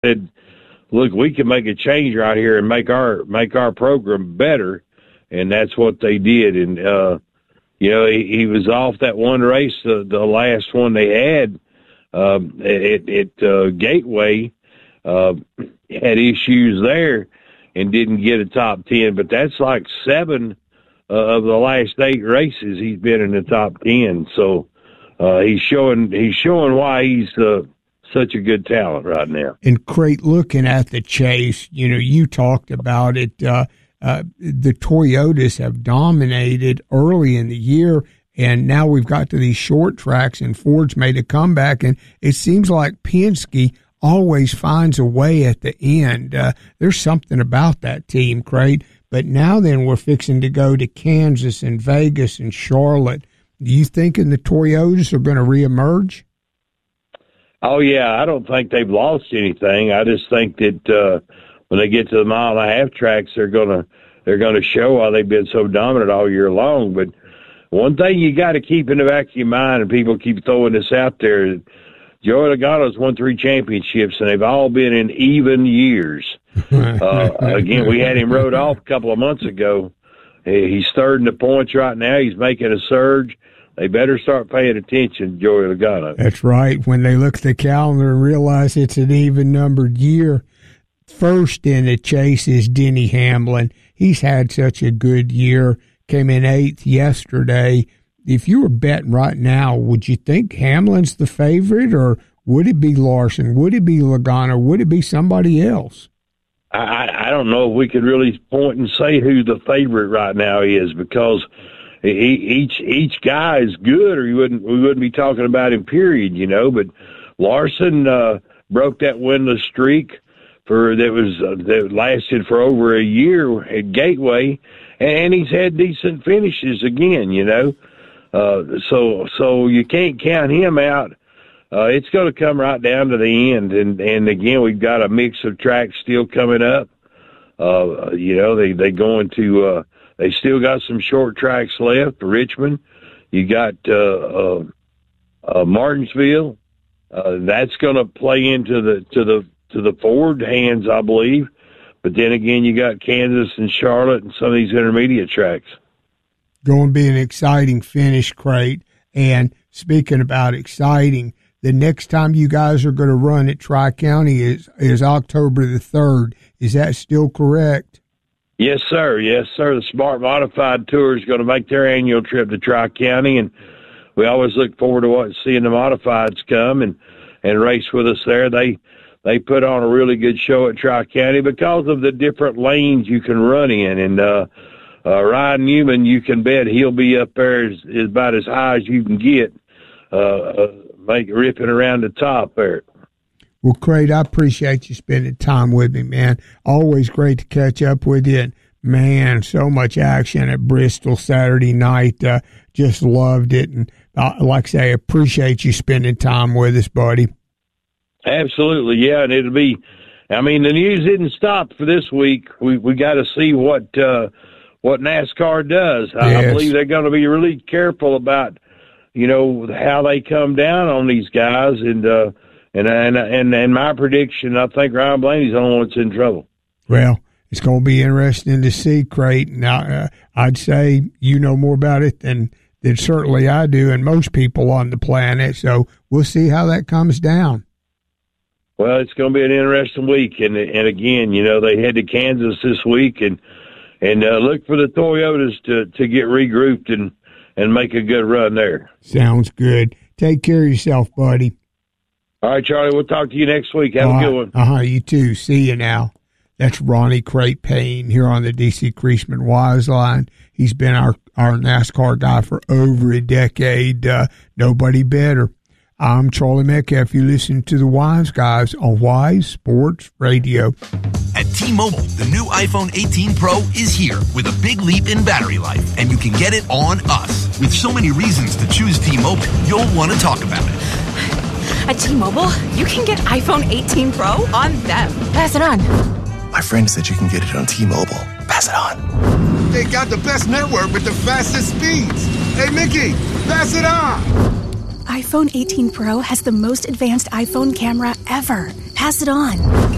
said, look, we can make a change right here and make our program better. And that's what they did. And, he was off that one race, the last one they had at Gateway, had issues there and didn't get a top 10. But that's like 7 of the last 8 races he's been in the top 10. So he's showing why he's such a good talent right now. And Crate, looking at the chase, you talked about it. The Toyotas have dominated early in the year, and now we've got to these short tracks, and Ford's made a comeback, and it seems like Penske always finds a way at the end. There's something about that team, Crate. But now then we're fixing to go to Kansas and Vegas and Charlotte. Do you think the Toyotas are going to reemerge? Oh, yeah, I don't think they've lost anything. I just think that when they get to the mile-and-a-half tracks, they're gonna show why they've been so dominant all year long. But one thing you got to keep in the back of your mind, and people keep throwing this out there, Joey Logano's won 3 championships, and they've all been in even years. Again, we had him rode off a couple of months ago. He's third in the points right now. He's making a surge. They better start paying attention, Joey Logano. That's right. When they look at the calendar and realize it's an even-numbered year. First in the chase is Denny Hamlin. He's had such a good year. Came in 8th yesterday. If you were betting right now, would you think Hamlin's the favorite, or would it be Larson? Would it be Logano? Would it be somebody else? I don't know if we could really point and say who the favorite right now is, because each guy is good, or we wouldn't be talking about him, period, But Larson broke that winless streak that lasted for over a year at Gateway, and he's had decent finishes again, So you can't count him out. It's going to come right down to the end, and again, we've got a mix of tracks still coming up. They still got some short tracks left. Richmond, you got Martinsville. That's going to play into the Ford hands, I believe. But then again, you got Kansas and Charlotte and some of these intermediate tracks. Going to be an exciting finish, Crate. And speaking about exciting, the next time you guys are going to run at Tri-County is October the 3rd. Is that still correct? Yes, sir. Yes, sir. The Smart Modified Tour is going to make their annual trip to Tri-County, and we always look forward to seeing the Modifieds come and race with us there. They put on a really good show at Tri-County because of the different lanes you can run in. And Ryan Newman, you can bet he'll be up there is about as high as you can get, ripping around the top there. Well, Crate, I appreciate you spending time with me, man. Always great to catch up with you. And, man, so much action at Bristol Saturday night. Just loved it. And like I say, I appreciate you spending time with us, buddy. Absolutely, yeah. And it'll be, the news didn't stop for this week. We got to see what NASCAR does. Yes. I believe they're going to be really careful about, how they come down on these guys. And my prediction, I think Ryan Blaney's the only one that's in trouble. Well, it's going to be interesting to see, Crate. Now, I'd say you know more about it than certainly I do and most people on the planet. So we'll see how that comes down. Well, it's going to be an interesting week. And again, they head to Kansas this week and look for the Toyotas to get regrouped and make a good run there. Sounds good. Take care of yourself, buddy. All right, Charlie, we'll talk to you next week. Have a good one. You too. See you now. That's Ronnie Crate Payne here on the D.C. Creasman Wise Line. He's been our NASCAR guy for over a decade. Nobody better. I'm Charlie Metcalf. You listen to the Wise Guys on Wise Sports Radio. At T-Mobile, the new iPhone 18 Pro is here with a big leap in battery life, and you can get it on us. With so many reasons to choose T-Mobile, you'll want to talk about it. At T-Mobile, you can get iPhone 18 Pro on them. Pass it on. My friend said you can get it on T-Mobile. Pass it on. They got the best network with the fastest speeds. Hey, Mickey, pass it on. iPhone 18 Pro has the most advanced iPhone camera ever. Pass it on.